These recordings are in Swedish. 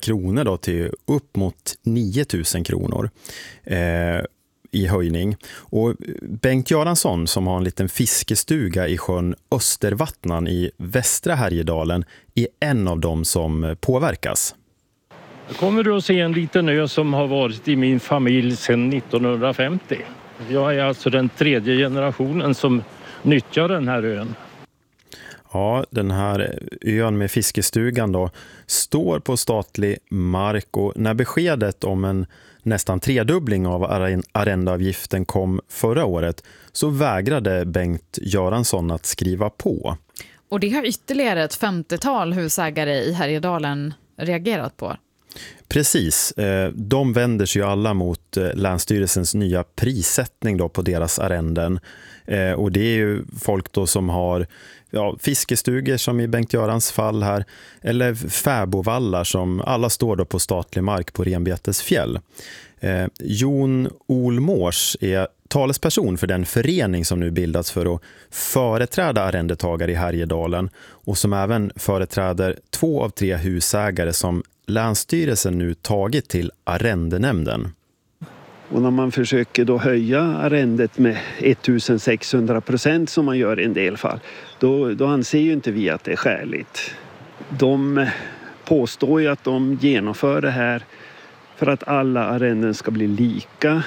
kronor då till upp mot 9 000 kronor i höjning. Och Bengt Göransson som har en liten fiskestuga i sjön Östervattnan i västra Härjedalen är en av dem som påverkas. Kommer du att se en liten ö som har varit i min familj sedan 1950. Jag är alltså den 3:e generationen som nyttjar den här ön. Ja, den här ön med fiskestugan då står på statlig mark, och när beskedet om en nästan tredubbling av arrendeavgiften kom förra året så vägrade Bengt Göransson att skriva på. Och det har ytterligare ett 50-tal husägare i Härjedalen reagerat på. Precis, de vänder sig ju alla mot Länsstyrelsens nya prissättning då på deras arrenden. Och det är ju folk då som har fiskestugor som i Bengt Görans fall här, eller fäbovallar som alla står då på statlig mark på Renbetesfjäll. Jon Olmårs är talesperson för den förening som nu bildats för att företräda arrendetagare i Härjedalen och som även företräder 2 av 3 husägare som Länsstyrelsen nu tagit till arrendenämnden. Och när man försöker då höja arrendet med 1600% som man gör i en del fall, då anser ju inte vi att det är skäligt. De påstår ju att de genomför det här för att alla arrenden ska bli lika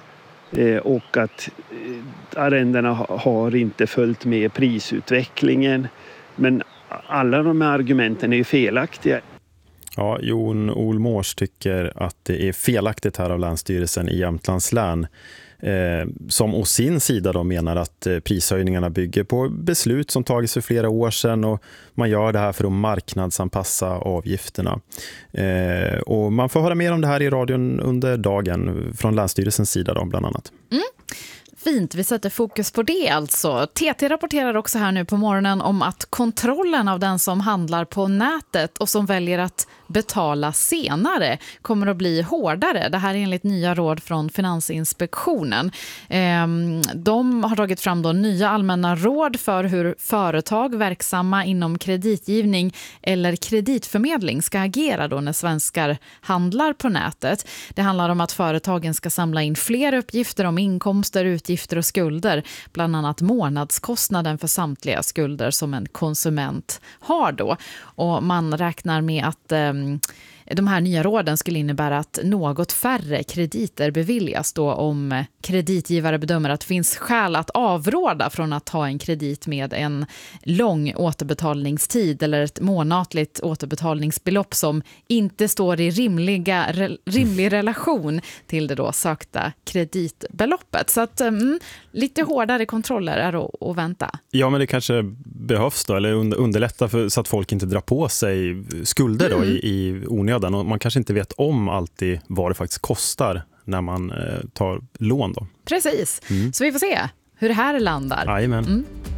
och att arrendena har inte följt med prisutvecklingen. Men alla de här argumenten är ju felaktiga. Ja, Jon Olmårs tycker att det är felaktigt här av Länsstyrelsen i Jämtlands län, som å sin sida då menar att prishöjningarna bygger på beslut som tagits för flera år sedan och man gör det här för att marknadsanpassa avgifterna. Och man får höra mer om det här i radion under dagen från Länsstyrelsens sida då, bland annat. Fint, vi sätter fokus på det alltså. TT rapporterar också här nu på morgonen om att kontrollen av den som handlar på nätet och som väljer att betala senare kommer att bli hårdare. Det här är enligt nya råd från Finansinspektionen. De har tagit fram då nya allmänna råd för hur företag verksamma inom kreditgivning eller kreditförmedling ska agera då när svenskar handlar på nätet. Det handlar om att företagen ska samla in fler uppgifter om inkomster, utgifter och skulder, bland annat månadskostnaden för samtliga skulder som en konsument har då. Och man räknar med att de här nya råden skulle innebära att något färre krediter beviljas då om kreditgivare bedömer att det finns skäl att avråda från att ta en kredit med en lång återbetalningstid eller ett månatligt återbetalningsbelopp som inte står i rimlig relation till det då sökta kreditbeloppet. Så att lite hårdare kontroller är att vänta. Ja, men det kanske behövs då, eller underlätta så att folk inte drar på sig skulder då i onödan. Och man kanske inte vet om alltid vad det faktiskt kostar när man tar lån då. Precis, så vi får se hur det här landar. Jajamän.